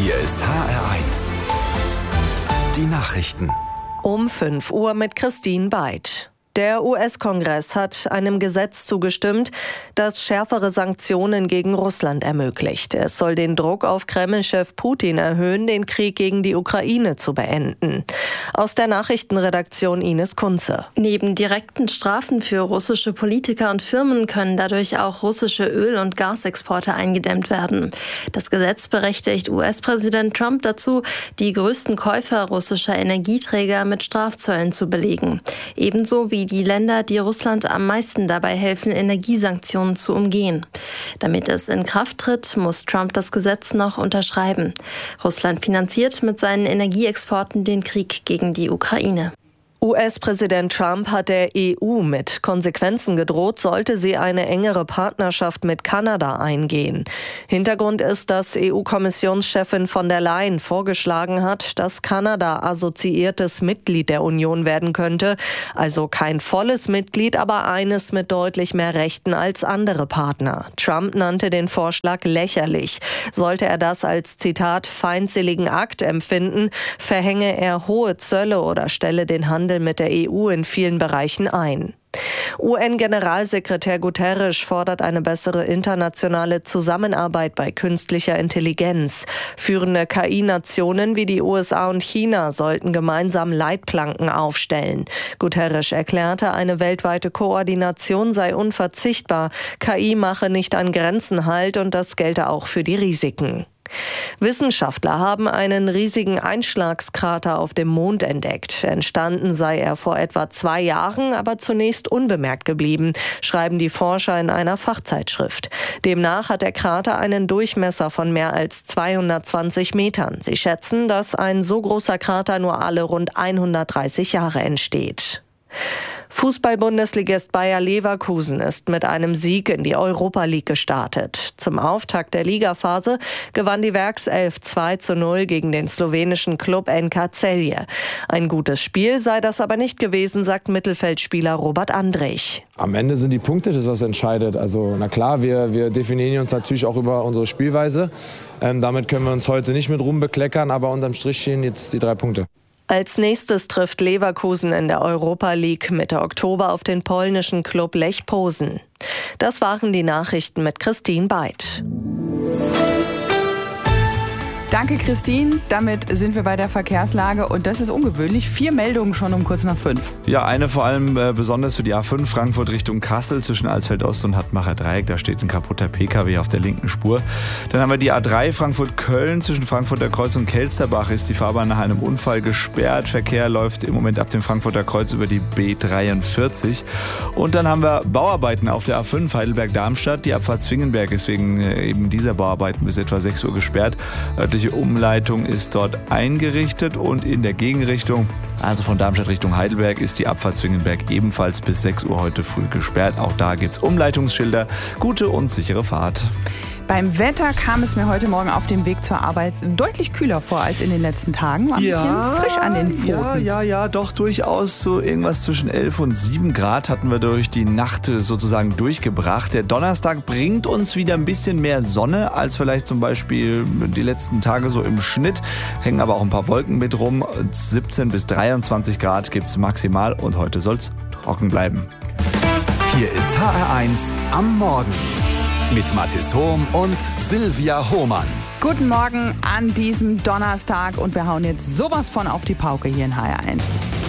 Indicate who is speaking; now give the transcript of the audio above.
Speaker 1: Hier ist HR1. Die Nachrichten.
Speaker 2: Um 5 Uhr mit Christine Beid. Der US-Kongress hat einem Gesetz zugestimmt, das schärfere Sanktionen gegen Russland ermöglicht. Es soll den Druck auf Kreml-Chef Putin erhöhen, den Krieg gegen die Ukraine zu beenden. Aus der Nachrichtenredaktion Ines Kunze.
Speaker 3: Neben direkten Strafen für russische Politiker und Firmen können dadurch auch russische Öl- und Gasexporte eingedämmt werden. Das Gesetz berechtigt US-Präsident Trump dazu, die größten Käufer russischer Energieträger mit Strafzöllen zu belegen. Ebenso wie die Länder, die Russland am meisten dabei helfen, Energiesanktionen zu umgehen. Damit es in Kraft tritt, muss Trump das Gesetz noch unterschreiben. Russland finanziert mit seinen Energieexporten den Krieg gegen die Ukraine.
Speaker 2: US-Präsident Trump hat der EU mit Konsequenzen gedroht, sollte sie eine engere Partnerschaft mit Kanada eingehen. Hintergrund ist, dass EU-Kommissionschefin von der Leyen vorgeschlagen hat, dass Kanada assoziiertes Mitglied der Union werden könnte. Also kein volles Mitglied, aber eines mit deutlich mehr Rechten als andere Partner. Trump nannte den Vorschlag lächerlich. Sollte er das als, Zitat, feindseligen Akt empfinden, verhänge er hohe Zölle oder stelle den Handel mit der EU in vielen Bereichen ein. UN-Generalsekretär Guterres fordert eine bessere internationale Zusammenarbeit bei künstlicher Intelligenz. Führende KI-Nationen wie die USA und China sollten gemeinsam Leitplanken aufstellen. Guterres erklärte, eine weltweite Koordination sei unverzichtbar. KI mache nicht an Grenzen Halt und das gelte auch für die Risiken. Wissenschaftler haben einen riesigen Einschlagskrater auf dem Mond entdeckt. Entstanden sei er vor etwa 2 Jahren, aber zunächst unbemerkt geblieben, schreiben die Forscher in einer Fachzeitschrift. Demnach hat der Krater einen Durchmesser von mehr als 220 Metern. Sie schätzen, dass ein so großer Krater nur alle rund 130 Jahre entsteht. Fußball-Bundesligist Bayer Leverkusen ist mit einem Sieg in die Europa League gestartet. Zum Auftakt der Ligaphase gewann die Werkself 2:0 gegen den slowenischen Klub NK Celje. Ein gutes Spiel sei das aber nicht gewesen, sagt Mittelfeldspieler Robert Andrich.
Speaker 4: Am Ende sind die Punkte das, was entscheidet. Also na klar, wir definieren uns natürlich auch über unsere Spielweise. Damit können wir uns heute nicht mit Ruhm bekleckern, aber unterm Strich stehen jetzt die 3 Punkte.
Speaker 2: Als nächstes trifft Leverkusen in der Europa League Mitte Oktober auf den polnischen Klub Lech Posen. Das waren die Nachrichten mit Christine Beid.
Speaker 5: Danke, Christine. Damit sind wir bei der Verkehrslage und das ist ungewöhnlich. 4 Meldungen schon um kurz nach 5.
Speaker 6: Ja, eine vor allem besonders für die A5 Frankfurt Richtung Kassel zwischen Alsfeld-Ost und Hattmacher Dreieck. Da steht ein kaputter PKW auf der linken Spur. Dann haben wir die A3 Frankfurt-Köln zwischen Frankfurter Kreuz und Kelsterbach ist die Fahrbahn nach einem Unfall gesperrt. Verkehr läuft im Moment ab dem Frankfurter Kreuz über die B43. Und dann haben wir Bauarbeiten auf der A5 Heidelberg-Darmstadt. Die Abfahrt Zwingenberg ist wegen eben dieser Bauarbeiten bis etwa 6 Uhr gesperrt. Die Umleitung ist dort eingerichtet und in der Gegenrichtung, also von Darmstadt Richtung Heidelberg, ist die Abfahrt Zwingenberg ebenfalls bis 6 Uhr heute früh gesperrt. Auch da gibt es Umleitungsschilder. Gute und sichere Fahrt.
Speaker 5: Beim Wetter kam es mir heute Morgen auf dem Weg zur Arbeit deutlich kühler vor als in den letzten Tagen. War ein bisschen frisch an den Pfoten.
Speaker 6: Ja, doch durchaus so irgendwas zwischen 11 und 7 Grad hatten wir durch die Nacht sozusagen durchgebracht. Der Donnerstag bringt uns wieder ein bisschen mehr Sonne als vielleicht zum Beispiel die letzten Tage so im Schnitt. Hängen aber auch ein paar Wolken mit rum. 17 bis 23 Grad gibt es maximal und heute soll es trocken bleiben.
Speaker 1: Hier ist HR1 am Morgen. Mit Mathis Hohm und Silvia Hohmann.
Speaker 5: Guten Morgen an diesem Donnerstag und wir hauen jetzt sowas von auf die Pauke hier in HR1.